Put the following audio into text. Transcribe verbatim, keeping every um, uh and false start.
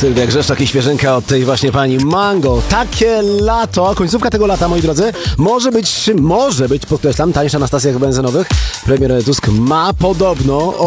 Sylwia Grzeszczak i świeżynka od tej właśnie pani Mango. Takie lato, końcówka tego lata, moi drodzy, może być, może być, podkreślam, tańsza na stacjach benzynowych. Premier Tusk ma podobno